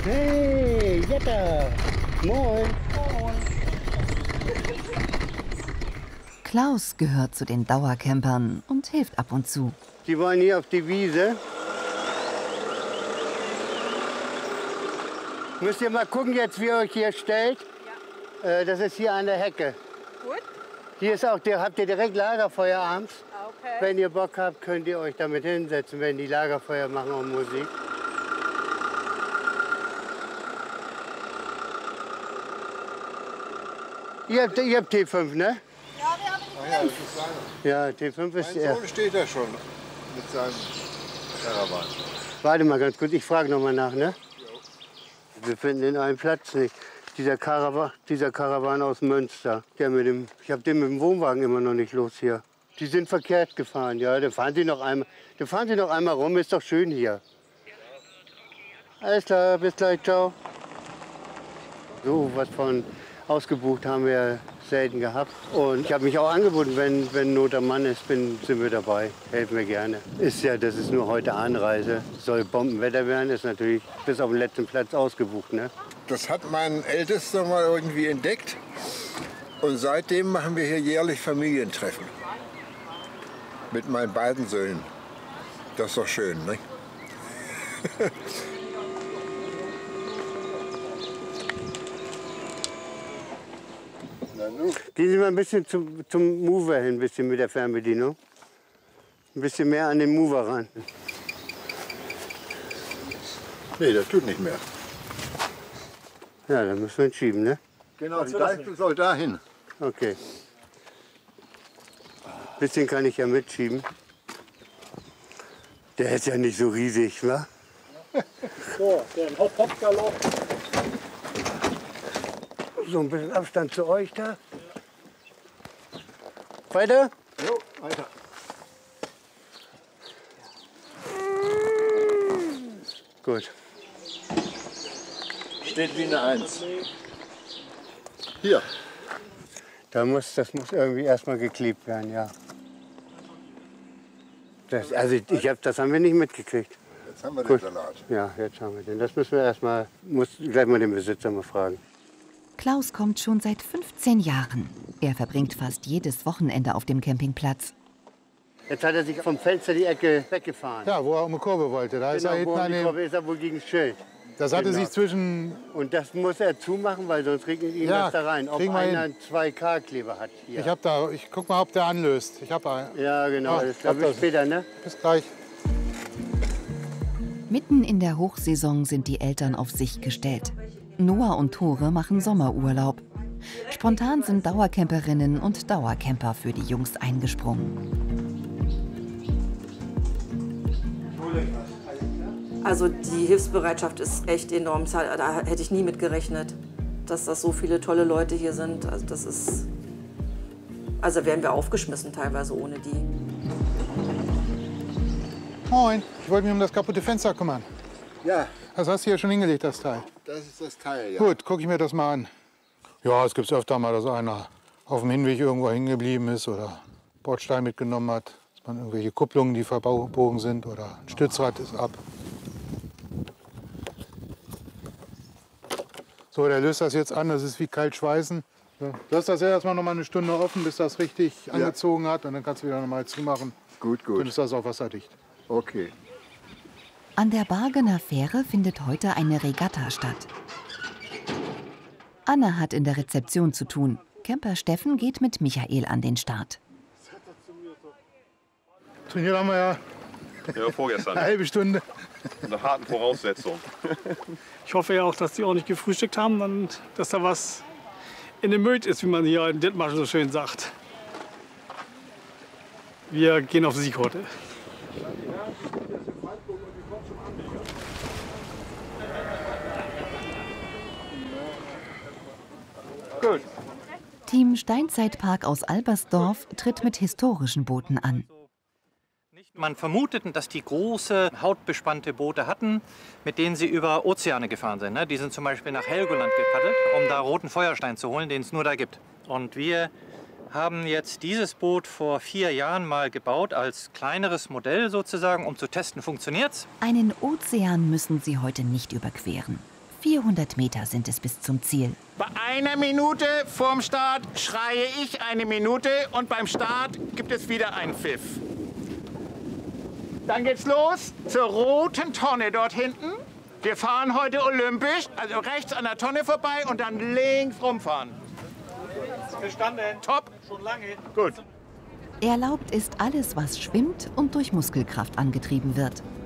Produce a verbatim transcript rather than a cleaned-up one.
Hey, Jetta! Moin! Klaus gehört zu den Dauercampern und hilft ab und zu. Die wollen hier auf die Wiese. Müsst ihr mal gucken jetzt, wie ihr euch hier stellt. Ja. Äh, das ist hier an der Hecke. Gut. Hier ist auch, der, habt ihr direkt Lagerfeuer abends. Okay. Wenn ihr Bock habt, könnt ihr euch damit hinsetzen, wenn die Lagerfeuer machen und Musik. Ihr habt, ihr habt T fünf, ne? Ja, wir haben Ach ja, das ist seiner. Ja, T fünf ist Mein er. Sohn steht da schon mit seinem Caravan. Warte mal ganz kurz, ich frage noch mal nach, ne? Jo. Wir finden den einen Platz nicht. Dieser Caravan, dieser Caravan aus Münster, der mit dem, ich habe den mit dem Wohnwagen immer noch nicht los hier. Die sind verkehrt gefahren, ja. Da fahren sie noch einmal, da fahren sie noch einmal rum, ist doch schön hier. Alles klar, bis gleich, ciao. So was von ausgebucht haben wir selten gehabt. Und ich habe mich auch angeboten, wenn, wenn Not am Mann ist, bin, sind wir dabei. Helfen wir gerne. Ist ja, das ist nur heute Anreise. Soll Bombenwetter werden, ist natürlich bis auf den letzten Platz ausgebucht, ne? Das hat mein Ältester mal irgendwie entdeckt. Und seitdem machen wir hier jährlich Familientreffen. Mit meinen beiden Söhnen. Das ist doch schön, ne? Gehen Sie mal ein bisschen zum, zum Mover hin, ein bisschen mit der Fernbedienung. Ein bisschen mehr an den Mover ran. Nee, das tut nicht mehr. Ja, dann müssen wir ihn schieben, ne? Genau, die Leiste soll dahin. Okay. Ein bisschen kann ich ja mitschieben. Der ist ja nicht so riesig, wa? So, der Hop-Hop-Galopp. So ein bisschen Abstand zu euch da. Weiter? Jo, weiter. Gut. Steht wie eine Eins. Hier. Da muss, das muss irgendwie erstmal geklebt werden, ja. Das, also ich hab, das haben wir nicht mitgekriegt. Jetzt haben wir Gut. den Salat. Ja, jetzt haben wir den. Das müssen wir erstmal, muss gleich mal den Besitzer mal fragen. Klaus kommt schon seit fünfzehn Jahren. Er verbringt fast jedes Wochenende auf dem Campingplatz. Jetzt hat er sich vom Fenster die Ecke weggefahren. Ja, wo er um die Kurve wollte. Da ist Genau, er hinten wo an die dem, Kurve ist er wohl gegen das Schild. das hatte Genau. sich zwischen... Und das muss er zumachen, weil sonst regnet ihm Ja, das da rein. Ob kriegen wir einer hin. einen zwei K Kleber hat hier. Ich hab da, ich guck mal, ob der anlöst. Ich hab da, Ja, genau. Ah, das ich hab bis das. später, ne? bis gleich. Mitten in der Hochsaison sind die Eltern auf sich gestellt. Noah und Tore machen Sommerurlaub. Spontan sind Dauercamperinnen und Dauercamper für die Jungs eingesprungen. Also die Hilfsbereitschaft ist echt enorm. Da hätte ich nie mit gerechnet, dass das so viele tolle Leute hier sind. Also das ist, also wären wir aufgeschmissen teilweise ohne die. Moin, ich wollte mich um das kaputte Fenster kümmern. Ja, Das hast du hier schon hingelegt, das Teil. das ist das Teil, ja. Gut, gucke ich mir das mal an. Ja, es gibt öfter mal, dass einer auf dem Hinweg irgendwo hängen geblieben ist oder Bordstein mitgenommen hat. Dass man irgendwelche Kupplungen, die verbogen sind oder ein Stützrad ist ab. So, der löst das jetzt an, das ist wie kalt schweißen. So, du hast das ja erstmal noch mal eine Stunde offen, bis das richtig angezogen hat und dann kannst du wieder noch mal zumachen. Gut, Dann gut. ist das auch wasserdicht. Okay. An der Bargener Fähre findet heute eine Regatta statt. Anna hat in der Rezeption zu tun. Camper Steffen geht mit Michael an den Start. Trainiert haben wir ja Ja, vorgestern. eine halbe Stunde. Unter harten Voraussetzungen. Ich hoffe ja auch, dass die auch nicht gefrühstückt haben und dass da was in dem Möd ist, wie man hier in Dithmarschen so schön sagt. Wir gehen auf Sieg heute. Gut. Team Steinzeitpark aus Albersdorf tritt mit historischen Booten an. Man vermutete, dass die große hautbespannte Boote hatten, mit denen sie über Ozeane gefahren sind. Die sind zum Beispiel nach Helgoland gepaddelt, um da roten Feuerstein zu holen, den es nur da gibt. Und wir haben jetzt dieses Boot vor vier Jahren mal gebaut, als kleineres Modell sozusagen, um zu testen, funktioniert's. Einen Ozean müssen sie heute nicht überqueren. vierhundert Meter sind es bis zum Ziel. Bei einer Minute vorm Start schreie ich eine Minute und beim Start gibt es wieder einen Pfiff. Dann geht's los zur roten Tonne dort hinten. Wir fahren heute olympisch, also rechts an der Tonne vorbei und dann links rumfahren. Verstanden. Top. Schon lange. Gut. Erlaubt ist alles, was schwimmt und durch Muskelkraft angetrieben wird.